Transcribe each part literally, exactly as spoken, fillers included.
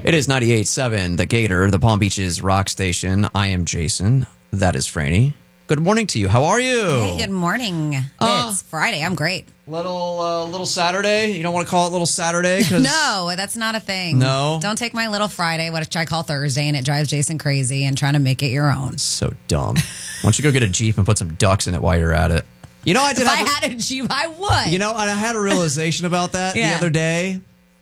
It is ninety-eight point seven, The Gator, the Palm Beaches rock station. I am Jason. That is Franny. Good morning to you. How are you? Hey, good morning. Uh, it's Friday. I'm great. Little uh, little Saturday? You don't want to call it Little Saturday? No, that's not a thing. No? Don't take my Little Friday, what I call Thursday, and it drives Jason crazy and trying to make it your own. So dumb. Why don't you go get a Jeep and put some ducks in it while you're at it? You know, I did If have I had a Jeep, I would. You know, I had a realization about that Yeah. the other day.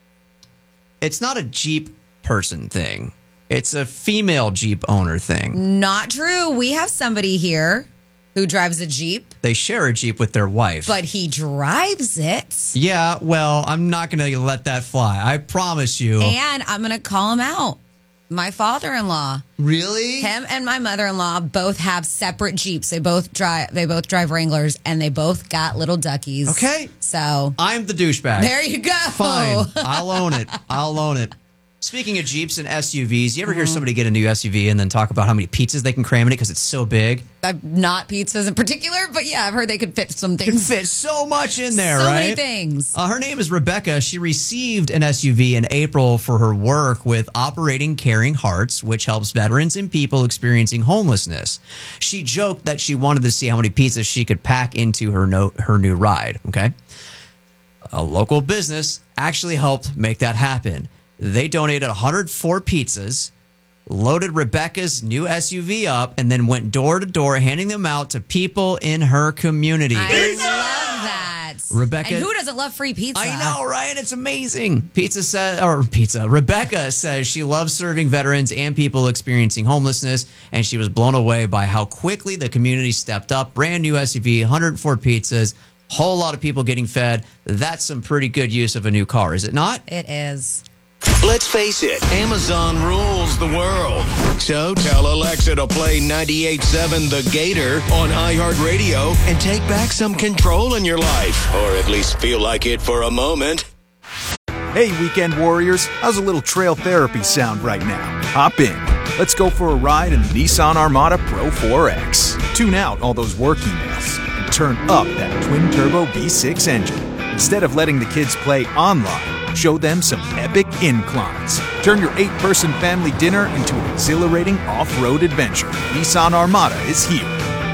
It's not a Jeep person thing. It's a female Jeep owner thing. Not true. We have somebody here who drives a Jeep, They share a Jeep with their wife. but he drives it. Yeah, well, I'm not going to let that fly. I promise you. And I'm going to call him out. My father-in-law, Really? him and my mother-in-law both have separate Jeeps. They both drive. They both drive Wranglers, and they both got little duckies. Okay. So I'm the douchebag. there you go. Fine. I'll own it. I'll own it. Speaking of Jeeps and S U Vs, you ever hear Mm-hmm. somebody get a new S U V and then talk about how many pizzas they can cram in it because it's so big? I'm not pizzas in particular, but yeah, I've heard they could fit some Can things. fit so much in there, so right? many things. Uh, her name is Rebecca. She received an S U V in April for her work with Operating Caring Hearts, which helps veterans and people experiencing homelessness. She joked that she wanted to see how many pizzas she could pack into her no, her new ride. Okay, a local business actually helped make that happen. They donated one hundred four pizzas, loaded Rebecca's new S U V up, and then went door to door handing them out to people in her community. I love that. Rebecca- And who doesn't love free pizza? I know, right? It's amazing. Pizza says, or pizza. Rebecca says she loves serving veterans and people experiencing homelessness, and she was blown away by how quickly the community stepped up. Brand new S U V, one hundred four pizzas, whole lot of people getting fed. That's some pretty good use of a new car, is it not? It is. Let's face it, Amazon rules the world. So tell Alexa to play ninety-eight point seven The Gator on iHeartRadio and take back some control in your life. Or at least feel like it for a moment. Hey, weekend warriors, how's a little trail therapy sound right now? Hop in. Let's go for a ride in the Nissan Armada Pro four X. Tune out all those work emails and turn up that twin-turbo V six engine. Instead of letting the kids play online, show them some epic inclines. Turn your eight-person family dinner into an exhilarating off-road adventure. Nissan Armada is here.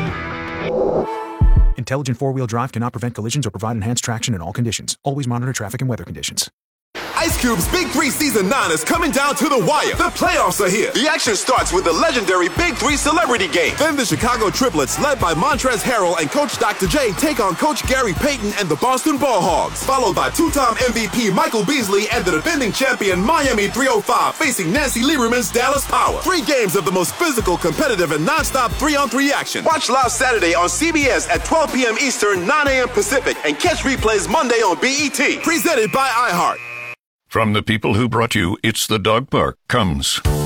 Intelligent four-wheel drive cannot prevent collisions or provide enhanced traction in all conditions. Always monitor traffic and weather conditions. Ice Cube's Big Three Season nine is coming down to the wire. The playoffs are here. The action starts with the legendary Big Three Celebrity Game. Then the Chicago Triplets, led by Montrezl Harrell and Coach Doctor J, take on Coach Gary Payton and the Boston Ball Hogs. Followed by two-time M V P Michael Beasley and the defending champion Miami three oh five facing Nancy Lieberman's Dallas Power. Three games of the most physical, competitive, and non-stop three-on-three action. Watch live Saturday on C B S at twelve p.m. Eastern, nine a.m. Pacific, and catch replays Monday on B E T. Presented by iHeart. From the people who brought you It's the Dog Park comes